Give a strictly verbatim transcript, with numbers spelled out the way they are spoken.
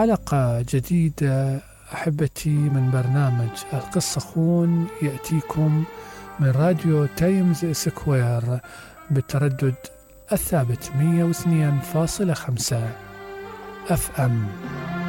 حلقة جديدة أحبتي من برنامج القصة خون، يأتيكم من راديو تايمز سكوير بالتردد الثابت مية واثنين فاصلة خمسة أف أم.